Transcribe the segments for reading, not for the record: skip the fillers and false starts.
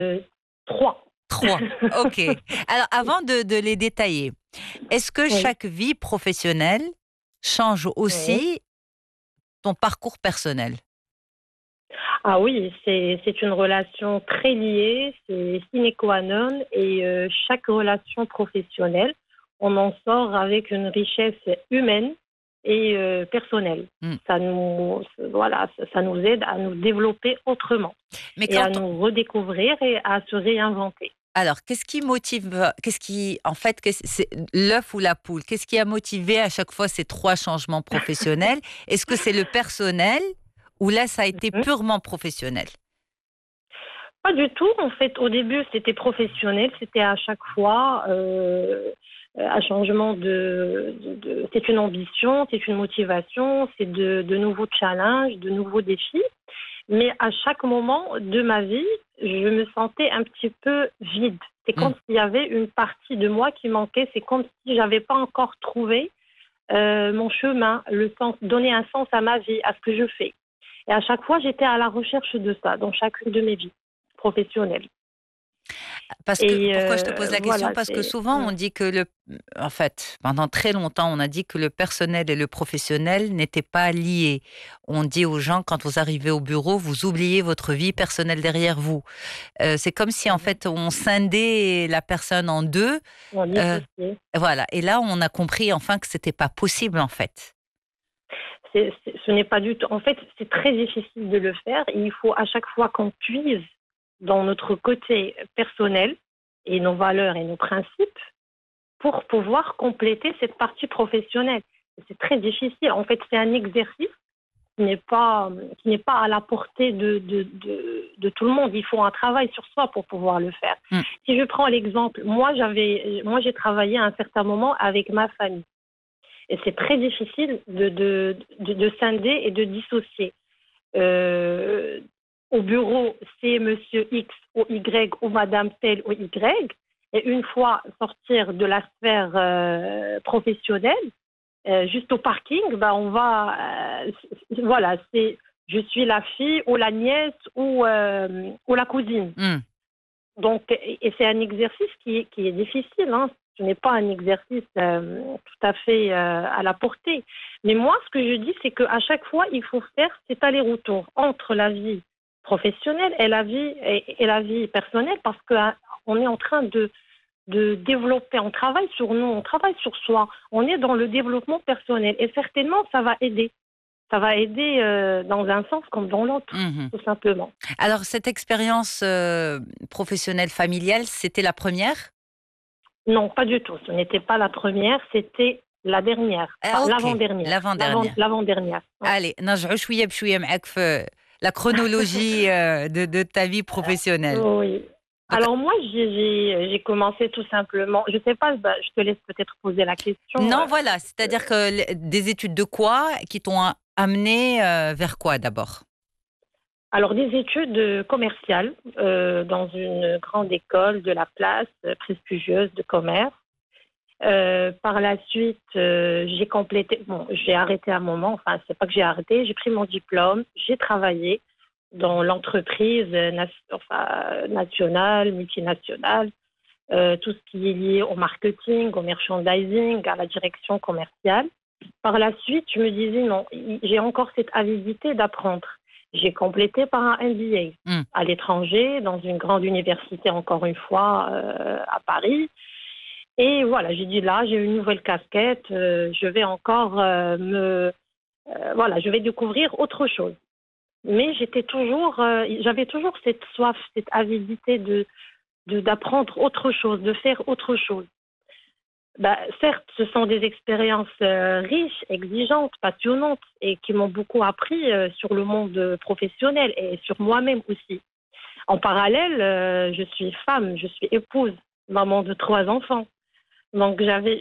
3. 3. OK. Alors, avant de les détailler, est-ce que Oui, chaque vie professionnelle change oui. aussi ton parcours personnel? Ah oui, c'est une relation très liée, c'est sine qua non et chaque relation professionnelle, on en sort avec une richesse humaine et personnelle. Mmh. Ça nous aide à nous développer autrement Mais et à quand nous redécouvrir et à se réinventer. Alors, qu'est-ce qui motive, qu'est-ce qui, en fait, c'est l'œuf ou la poule? Qu'est-ce qui a motivé à chaque fois ces 3 changements professionnels? Est-ce que c'est le personnel ou là, ça a été Mmh. purement professionnel? Pas du tout. En fait, au début, c'était professionnel. C'était à chaque fois un changement c'est une ambition, c'est une motivation, c'est de nouveaux challenges, de nouveaux défis. Mais à chaque moment de ma vie, je me sentais un petit peu vide. C'est Mmh. comme s'il y avait une partie de moi qui manquait. C'est comme si j'avais pas encore trouvé mon chemin, le sens, donner un sens à ma vie, à ce que je fais. Et à chaque fois, j'étais à la recherche de ça dans chacune de mes vies professionnelles. Parce que Et pourquoi je te pose la question? voilà, Parce que c'est souvent on dit que en fait, pendant très longtemps, on a dit que le personnel et le professionnel n'étaient pas liés. On dit aux gens quand vous arrivez au bureau, vous oubliez votre vie personnelle derrière vous. C'est comme si en mmh, fait on scindait la personne en 2. on heu, dissocié. voilà, et là on a compris enfin que c'était pas possible en fait. Ce n'est pas du tout. En fait, c'est très difficile de le faire. Il faut à chaque fois qu'on puise dans notre côté personnel et nos valeurs et nos principes pour pouvoir compléter cette partie professionnelle. C'est très difficile. En fait, c'est un exercice qui n'est pas à la portée de tout le monde. Il faut un travail sur soi pour pouvoir le faire. Mmh. Si je prends l'exemple, moi j'ai travaillé à un certain moment avec ma famille. Et c'est très difficile de scinder et de dissocier. Euh, Au bureau, c'est monsieur X ou Y ou madame telle ou Y. Et une fois sortir de la sphère professionnelle, juste au parking, ben voilà, je suis la fille ou la nièce ou la cousine. Mmh. Donc, et c'est un exercice qui est difficile, hein. Ce n'est pas un exercice tout à fait à la portée. Mais moi, ce que je dis, c'est qu'à chaque fois, il faut faire cet aller-retour entre la vie professionnelle et la vie personnelle parce qu'on est en train de développer, on travaille sur nous, on travaille sur soi, on est dans le développement personnel et certainement, ça va aider. Ça va aider dans un sens comme dans l'autre, Mmh. tout simplement. Alors cette expérience, professionnelle familiale, c'était la première. Non, pas du tout. Ce n'était pas la première, c'était la dernière, Ah enfin OK, l'avant-dernière. l'avant-dernière. L'avant-dernière. Ouais. Allez نرجعوا شوية بشوية معاك في la chronologie, de ta vie professionnelle. Oui. Donc Alors moi, j'ai commencé tout simplement. Je sais pas, bah, je te laisse peut-être poser la question. non, voilà, c'est-à-dire que des études de quoi qui t'ont amené vers quoi d'abord? Alors des études commerciales dans une grande école de la place prestigieuse de commerce. Par la suite, j'ai complété. Bon, j'ai arrêté un moment. Enfin, c'est pas que j'ai arrêté. J'ai pris mon diplôme. J'ai travaillé dans l'entreprise nationale, multinationale, tout ce qui est lié au marketing, au merchandising, à la direction commerciale. Par la suite, je me disais non, j'ai encore cette avidité d'apprendre. J'ai complété par un MBA Mmh. à l'étranger, dans une grande université, encore une fois, à Paris. Et voilà, j'ai dit là, j'ai une nouvelle casquette, je vais encore voilà, je vais découvrir autre chose. Mais j'avais toujours cette soif, cette avidité d'apprendre autre chose, de faire autre chose. Bah, certes, ce sont des expériences riches, exigeantes, passionnantes et qui m'ont beaucoup appris sur le monde professionnel et sur moi-même aussi. En parallèle, je suis femme, je suis épouse, maman de 3 enfants. Donc j'avais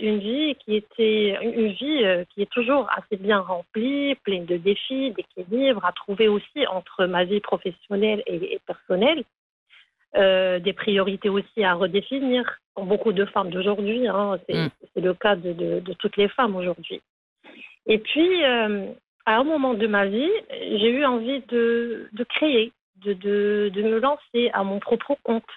une vie qui est toujours assez bien remplie, pleine de défis, d'équilibre à trouver aussi entre ma vie professionnelle et personnelle, des priorités aussi à redéfinir pour beaucoup de femmes d'aujourd'hui, hein, Mmh. c'est le cas de toutes les femmes aujourd'hui. Et puis à un moment de ma vie, j'ai eu envie de créer, de me lancer à mon propre compte.